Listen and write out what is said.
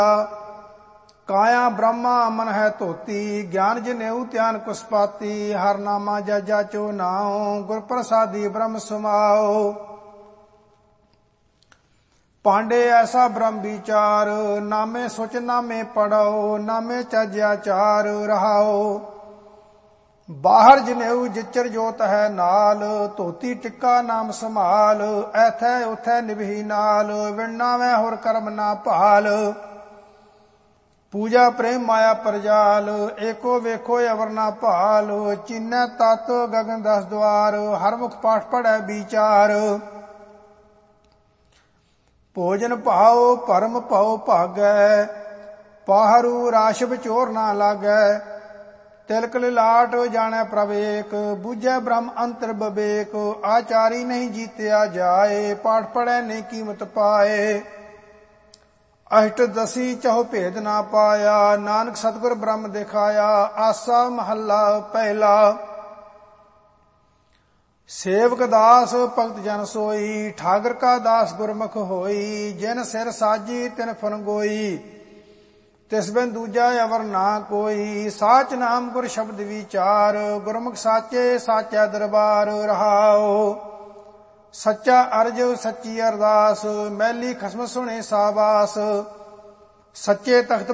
काया ब्रह्मा मन है धोती, ज्ञान जनेऊ ध्यान कुसपाती। हर नामा जजा चो नाओ, गुर प्रसादी ब्रह्म सुमाओ। पांडे ऐसा ब्रह्म विचार, नामे सोच नामे पढ़ो, नामे चज्याचार रहाओ। बाहर जनेऊ जिचर जोत है नाल, धोती टिक्का नाम संभाल। ऐथै उथै निभही नाल, विणना में होर कर्म ना भाल। पूजा प्रेम माया परजाल, एको वेखो अवर ना भाल। चीनै तत गगन 10 द्वार, हर मुख पाठ पढ़ै विचार। भोजन भाओ भरम भाओ भागै, पाहरू राश बिचोर ना लागै। तिलक लिलाट जाने प्रभ एक, बूझै ब्रह्म अंतर बबेक। आचारी नहीं जीत्या जाए, पाठ पढ़ै ने कीमत पाए। अष्टदशी चहो भेद ना पाया, नानक सतगुर ब्रह्म दिखाया। आसा महला पहला। सेवक दास भगत जन सोई, ठागर का दास गुरमुख होई। जिन सिर साजी तिन फन गोई, तिस बिन दूजा अवर ना कोई। साच नाम गुर शब्द विचार, गुरमुख साचे साचा दरबार रहाओ। सच्चा अर्ज सच्ची अरदास, मैली खसम सुने साबास। सच्चे तख्त